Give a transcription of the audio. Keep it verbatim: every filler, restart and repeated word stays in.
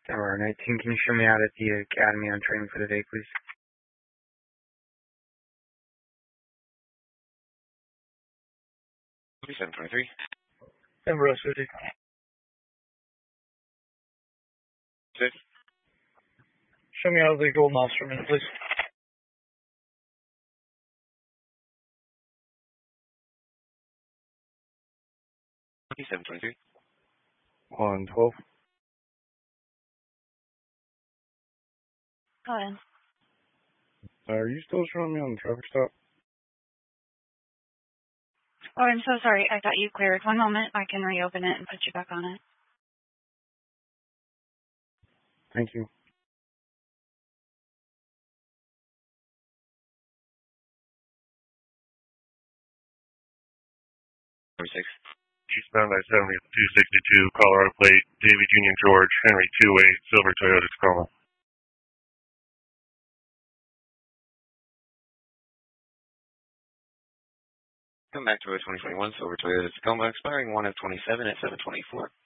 Tower nineteen, can you show me out at the Academy on training for the day, please? seven twenty-three. Denver City. Six. Show me out of the Golden Officer minute, please. seven twenty-three. one twelve. Go ahead. Uh, are you still showing me on the traffic stop? Oh, I'm so sorry. I thought you cleared. One moment. I can reopen it and put you back on it. Thank you. thirty-six. Eastbound I seventy, two sixty-two, Colorado plate, David Union George, Henry two eight, silver Toyota Tacoma. Come back to a twenty twenty-one silver Toyota Tacoma, expiring one of twenty-seven at seven twenty-four.